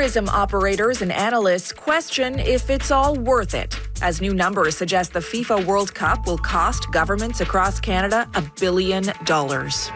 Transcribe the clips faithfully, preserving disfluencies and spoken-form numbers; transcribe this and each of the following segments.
tourism operators and analysts question if it's all worth it, as new numbers suggest the FIFA World Cup will cost governments across Canada a billion dollars.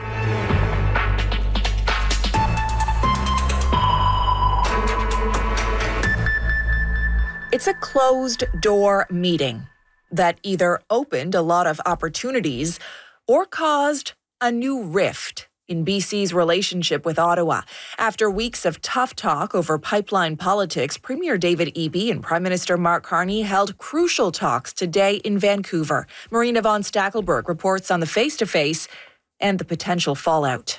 It's a closed-door meeting that either opened a lot of opportunities or caused a new rift in B C's relationship with Ottawa. After weeks of tough talk over pipeline politics, Premier David Eby and Prime Minister Mark Carney held crucial talks today in Vancouver. Marina von Stackelberg reports on the face-to-face and the potential fallout.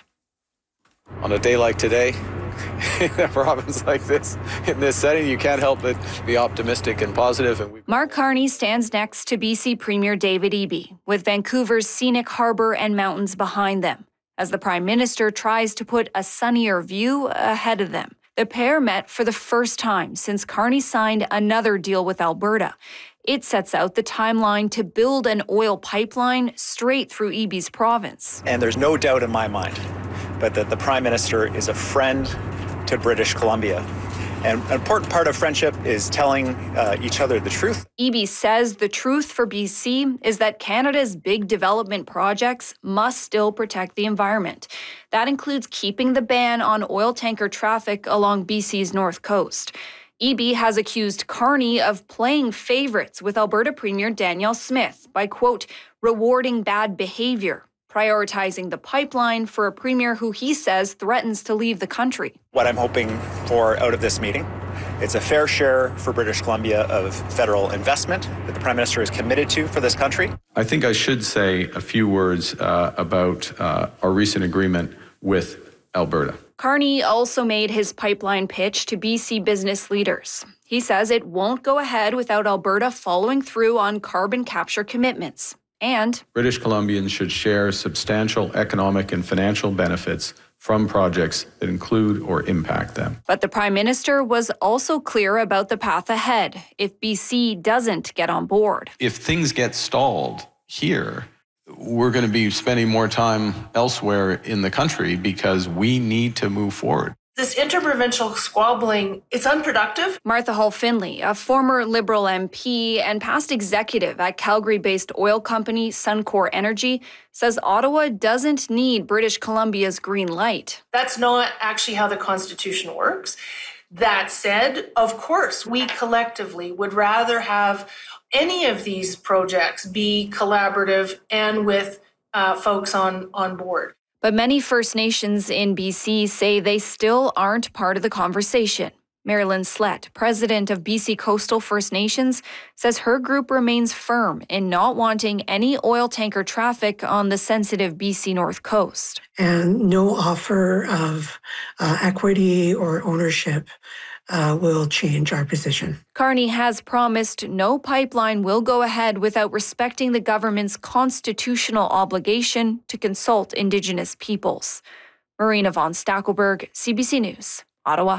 On a day like today, in a province like this, in this setting, you can't help but be optimistic and positive. And we- Mark Carney stands next to B C Premier David Eby, with Vancouver's scenic harbour and mountains behind them, as the Prime Minister tries to put a sunnier view ahead of them. The pair met for the first time since Carney signed another deal with Alberta. It sets out the timeline to build an oil pipeline straight through Eby's province. And there's no doubt in my mind but that the Prime Minister is a friend to British Columbia. And an important part of friendship is telling uh, each other the truth. Eby says the truth for B C is that Canada's big development projects must still protect the environment. That includes keeping the ban on oil tanker traffic along B C's north coast. Eby has accused Carney of playing favorites with Alberta Premier Danielle Smith by, quote, rewarding bad behavior, prioritizing the pipeline for a premier who he says threatens to leave the country. What I'm hoping for out of this meeting, it's a fair share for British Columbia of federal investment that the Prime Minister is committed to for this country. I think I should say a few words uh, about uh, our recent agreement with Alberta. Carney also made his pipeline pitch to B C business leaders. He says it won't go ahead without Alberta following through on carbon capture commitments. And British Columbians should share substantial economic and financial benefits from projects that include or impact them. But the Prime Minister was also clear about the path ahead if B C doesn't get on board. If things get stalled here, we're going to be spending more time elsewhere in the country because we need to move forward. This interprovincial squabbling, it's unproductive. Martha Hall Finley, a former Liberal M P and past executive at Calgary-based oil company Suncor Energy, says Ottawa doesn't need British Columbia's green light. That's not actually how the Constitution works. That said, of course, we collectively would rather have any of these projects be collaborative and with uh, folks on, on board. But many First Nations in B C say they still aren't part of the conversation. Marilyn Slett, president of B C Coastal First Nations, says her group remains firm in not wanting any oil tanker traffic on the sensitive B C North Coast. And no offer of uh, equity or ownership Uh, will change our position. Carney has promised no pipeline will go ahead without respecting the government's constitutional obligation to consult Indigenous peoples. Marina von Stackelberg, C B C News, Ottawa.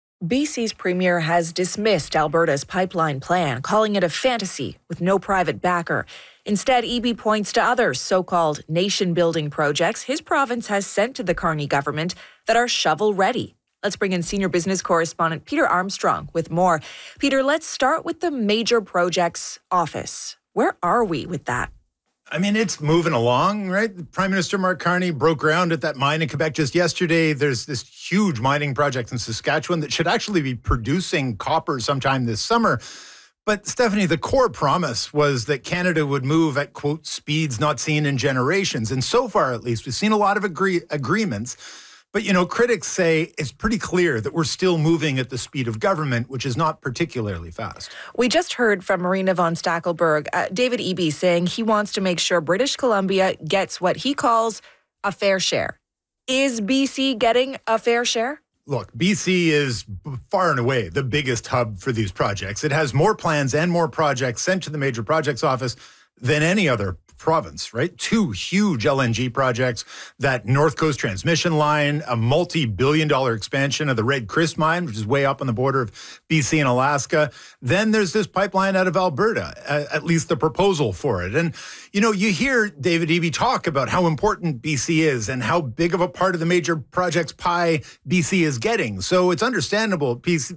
B C's premier has dismissed Alberta's pipeline plan, calling it a fantasy with no private backer. Instead, Eby points to other so-called nation-building projects his province has sent to the Carney government that are shovel-ready. Let's bring in senior business correspondent Peter Armstrong with more. Peter, let's start with the Major Projects Office. Where are we with that? I mean, it's moving along, right? Prime Minister Mark Carney broke ground at that mine in Quebec just yesterday. There's this huge mining project in Saskatchewan that should actually be producing copper sometime this summer. But Stephanie, the core promise was that Canada would move at, quote, speeds not seen in generations. And so far, at least, we've seen a lot of agree- agreements. But, you know, critics say it's pretty clear that we're still moving at the speed of government, which is not particularly fast. We just heard from Marina von Stackelberg, uh, David Eby saying he wants to make sure British Columbia gets what he calls a fair share. Is B C getting a fair share? Look, B C is far and away the biggest hub for these projects. It has more plans and more projects sent to the Major Projects Office than any other province, right? Two huge L N G projects, that North Coast transmission line, a multi-billion dollar expansion of the Red Chris mine, which is way up on the border of B C and Alaska. Then there's this pipeline out of Alberta, at least the proposal for it. And, you know, you hear David Eby talk about how important B C is and how big of a part of the major projects pie B C is getting. So it's understandable B C,